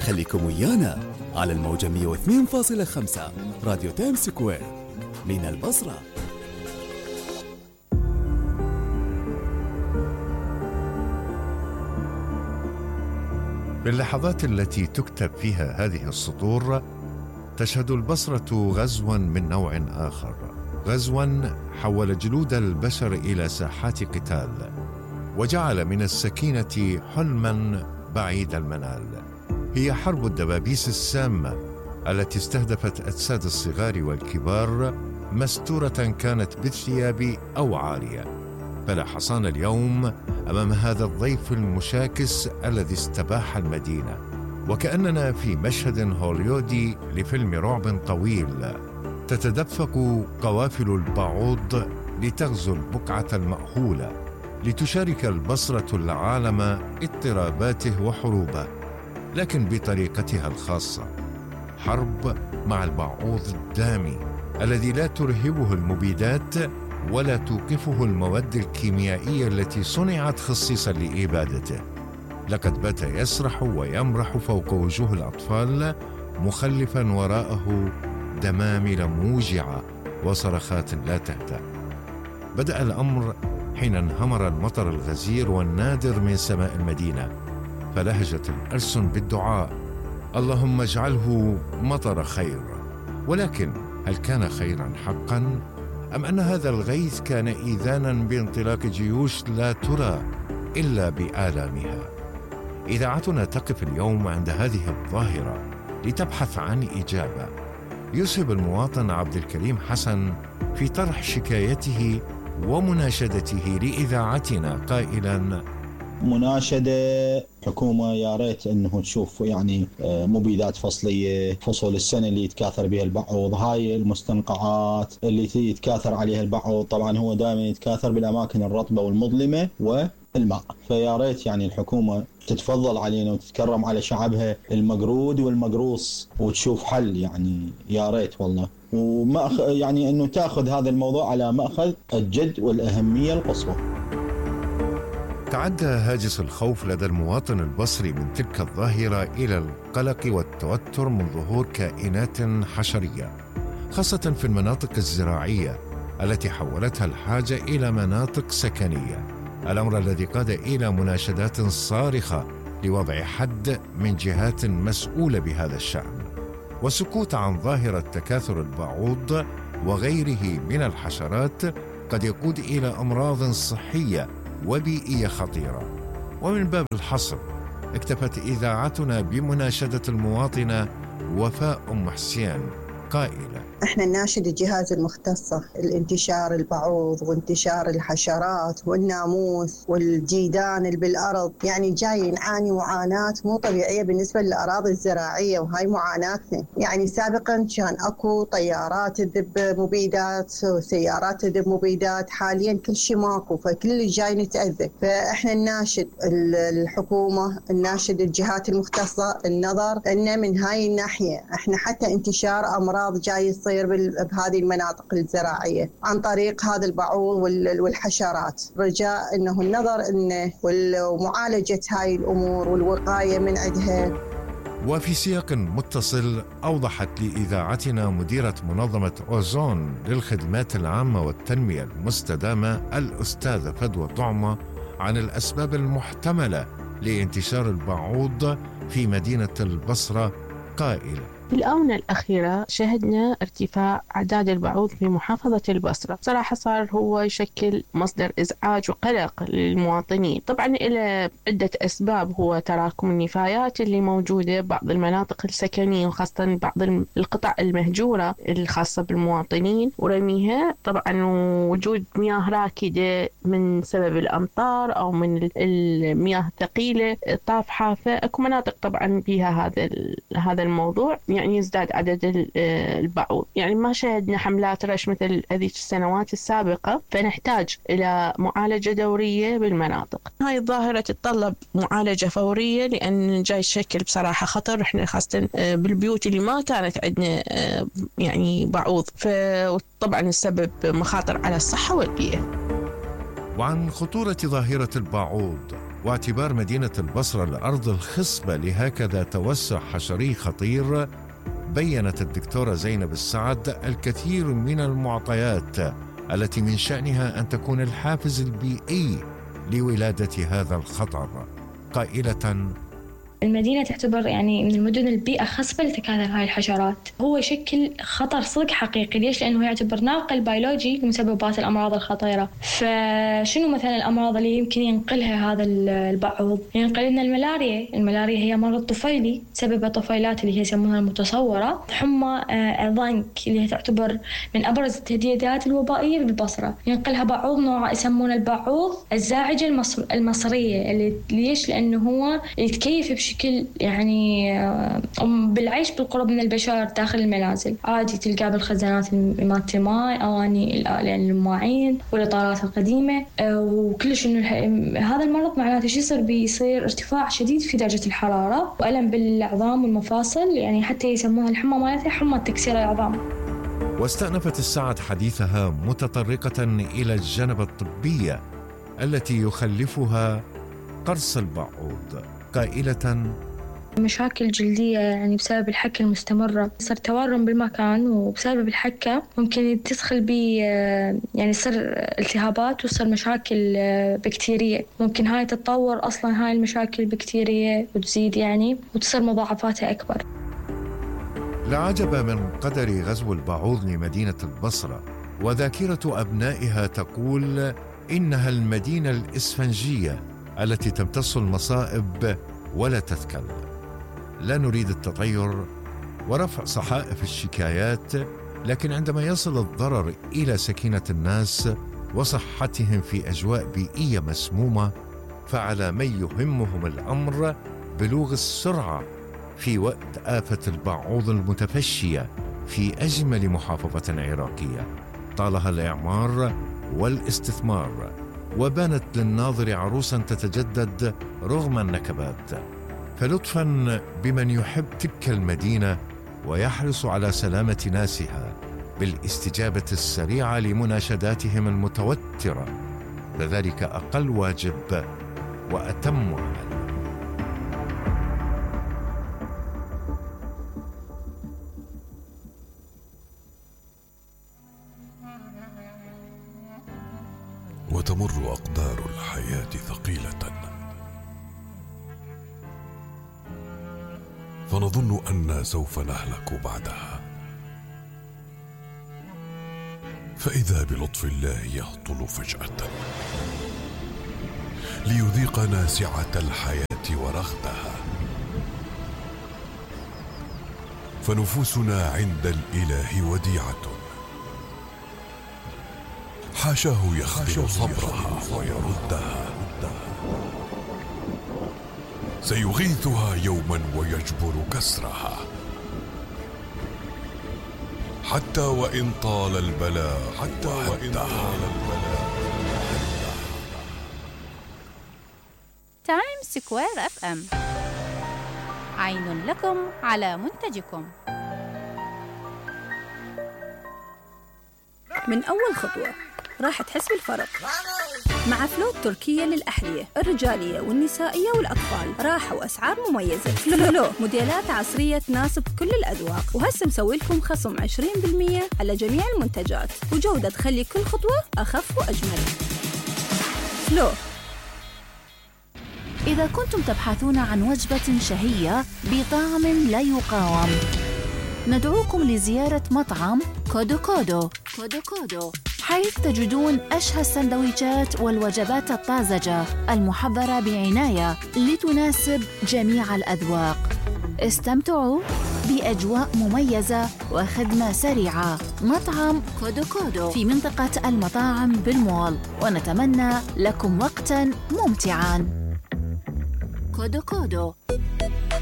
خليكم ويانا على الموجة 102.5 راديو تايم سكوير من البصرة. باللحظات التي تكتب فيها هذه السطور تشهد البصرة غزوا من نوع آخر، غزوا حول جلود البشر إلى ساحات قتال، وجعل من السكينة حلما بعيد المنال. هي حرب الدبابيس السامة التي استهدفت أجساد الصغار والكبار، مستورة كانت بالثياب أو عارية. فلا حصان اليوم أمام هذا الضيف المشاكس الذي استباح المدينة، وكأننا في مشهد هوليودي لفيلم رعب طويل. تتدفق قوافل البعوض لتغزو البقعة المأهولة، لتشارك البصرة العالم اضطراباته وحروبه، لكن بطريقتها الخاصة. حرب مع البعوض الدامي الذي لا ترهبه المبيدات ولا توقفه المواد الكيميائية التي صنعت خصيصا لإبادته. لقد بات يسرح ويمرح فوق وجوه الأطفال، مخلفا وراءه دمامل موجعة وصرخات لا تهدأ. بدأ الأمر حين انهمر المطر الغزير والنادر من سماء المدينة، فلهجت الألسن بالدعاء: اللهم اجعله مطر خير. ولكن هل كان خيرا حقا؟ أم أن هذا الغيث كان إذانا بانطلاق جيوش لا ترى إلا بآلامها؟ إذاعتنا تقف اليوم عند هذه الظاهرة لتبحث عن إجابة. يسهب المواطن عبد الكريم حسن في طرح شكايته ومناشدته لإذاعتنا قائلا: مناشدة حكومة، يا ريت انه تشوف يعني مبيدات فصلية، فصول السنة اللي يتكاثر بها البعوض، هاي المستنقعات اللي يتكاثر عليها البعوض. طبعا هو دائما يتكاثر بالاماكن الرطبة والمظلمة والماء، فيا ريت يعني الحكومة تتفضل علينا وتتكرم على شعبها المقرود والمقروص وتشوف حل، يعني يا ريت والله. وما يعني انه تاخذ هذا الموضوع على مأخذ الجد والأهمية القصوى. تعدى هاجس الخوف لدى المواطن البصري من تلك الظاهرة إلى القلق والتوتر من ظهور كائنات حشرية، خاصة في المناطق الزراعية التي حولتها الحاجة إلى مناطق سكنية، الأمر الذي قاد إلى مناشدات صارخة لوضع حد من جهات مسؤولة بهذا الشأن، وسكوت عن ظاهرة تكاثر البعوض وغيره من الحشرات قد يقود إلى أمراض صحية وبيئية خطيرة. ومن باب الحصر اكتفت إذاعتنا بمناشدة المواطنة وفاء أم حسين قائلة: احنا نناشد الجهات المختصة الانتشار البعوض وانتشار الحشرات والناموس والديدان اللي بالأرض، يعني جاي نعاني معاناة مو طبيعية بالنسبة للأراضي الزراعية، وهاي معاناتنا. يعني سابقا كان أكو طيارات تذب مبيدات وسيارات تذب مبيدات، حاليا كل شيء ماكو، فكل جاي نتأذى. فاحنا نناشد الحكومة، نناشد الجهات المختصة النظر لنا من هاي الناحية. احنا حتى انتشار أمراض جاي يصير بهذه المناطق الزراعية عن طريق هذا البعوض والحشرات. رجاء انه النظر انه ومعالجة هاي الامور والوقاية من عندها. وفي سياق متصل أوضحت لإذاعتنا مديرة منظمة أوزون للخدمات العامة والتنمية المستدامة الأستاذة فدوى طعمة عن الأسباب المحتملة لانتشار البعوض في مدينة البصرة قائلة: في الآونة الأخيرة شهدنا ارتفاع أعداد البعوض في محافظة البصرة. صراحة صار هو يشكل مصدر إزعاج وقلق للمواطنين. طبعا إلى عدة أسباب، هو تراكم النفايات اللي موجودة بعض المناطق السكنية، وخاصة بعض القطع المهجورة الخاصة بالمواطنين ورميها. طبعا وجود مياه راكدة من سبب الأمطار أو من المياه الثقيلة الطافحة، فأكو مناطق طبعا فيها هذا الموضوع، يعني يزداد عدد البعوض. يعني ما شهدنا حملات رش مثل هذه السنوات السابقة، فنحتاج إلى معالجة دورية بالمناطق. هاي الظاهرة تتطلب معالجة فورية، لأن جاي شكل بصراحة خطر. إحنا خاصة بالبيوت اللي ما كانت عندنا يعني بعوض، فطبعا السبب مخاطر على الصحة والبيئة. وعن خطورة ظاهرة البعوض واعتبار مدينة البصرة الأرض الخصبة لهكذا توسع حشري خطير، بيّنت الدكتورة زينب السعد الكثير من المعطيات التي من شأنها أن تكون الحافز البيئي لولادة هذا الخطر، قائلة: المدينة تعتبر يعني من المدن البيئة خصبة لتكاثر هاي الحشرات. هو يشكل خطر صدق حقيقي. ليش؟ لأنه يعتبر ناقل بيولوجي لمسببات الأمراض الخطيرة. فشنو مثلا الأمراض اللي يمكن ينقلها هذا البعوض؟ ينقل لنا الملاريا هي مرض طفيلي تسبب طفيلات اللي هي يسمونها المتصورة. حمى ضنك اللي هي تعتبر من أبرز التهديدات الوبائية بالبصرة. ينقلها بعوض نوع يسمونه البعوض الزاعجة المصرية. اللي ليش؟ لأنه هو يتكيف بشكل يعني بالعيش بالقرب من البشر داخل المنازل. عادي تلقاه بالخزانات مالت الماء، أواني يعني المواعين والإطارات القديمة. وكلش إنه هذا المرض معناته شو بيصير ارتفاع شديد في درجة الحرارة وألم بالعظام والمفاصل، يعني حتى يسموها الحمى مالتها حمى تكسير العظام. واستأنفت السعد حديثها متطرقة إلى الجانب الطبية التي يخلفها قرص البعوض، قائلة: مشاكل جلدية يعني بسبب الحكة المستمرة. صار تورم بالمكان، وبسبب الحكة ممكن تدخل يعني يصير التهابات وصار مشاكل بكتيرية. ممكن هاي تتطور أصلا هاي المشاكل البكتيرية وتزيد يعني وتصير مضاعفاتها أكبر. لا عجب من قدر غزو البعوض لمدينة البصرة، وذاكرة أبنائها تقول إنها المدينة الإسفنجية التي تمتص المصائب ولا تثكل. لا نريد التطير ورفع صحائف الشكايات، لكن عندما يصل الضرر إلى سكينة الناس وصحتهم في أجواء بيئية مسمومة، فعلى من يهمهم الأمر بلوغ السرعة في وقت آفة البعوض المتفشية في أجمل محافظة عراقية طالها الإعمار والاستثمار، وبانت للناظر عروسا تتجدد رغم النكبات. فلطفا بمن يحب تلك المدينة ويحرص على سلامة ناسها بالاستجابة السريعة لمناشداتهم المتوترة، فذلك أقل واجب وأتم عمل. وتمر أقدار الحياة ثقيلة، فنظن أننا سوف نهلك بعدها، فإذا بلطف الله يهطل فجأة ليذيقنا سعة الحياة ورغدها، فنفوسنا عند الإله وديعة، حاشاه يخذل صبرها ويردها، سيغيثها يوما ويجبر كسرها، حتى وإن طال البلاء تايم سكوير FM، عين لكم على منتجكم. من أول خطوة راح تحس بالفرق مع فلو التركية للأحذية الرجالية والنسائية والأطفال. راحة وأسعار مميزة. فلو موديلات عصرية تناسب كل الأذواق، وهسه مسوي لكم خصم 20% على جميع المنتجات، وجودة تخلي كل خطوة أخف وأجمل. فلو. إذا كنتم تبحثون عن وجبة شهية بطعم لا يقاوم، ندعوكم لزيارة مطعم كودو كودو، حيث تجدون أشهى السندويشات والوجبات الطازجة المحضرة بعناية لتناسب جميع الأذواق. استمتعوا بأجواء مميزة وخدمة سريعة. مطعم كودو كودو في منطقة المطاعم بالمول، ونتمنى لكم وقتاً ممتعاً. كودو كودو.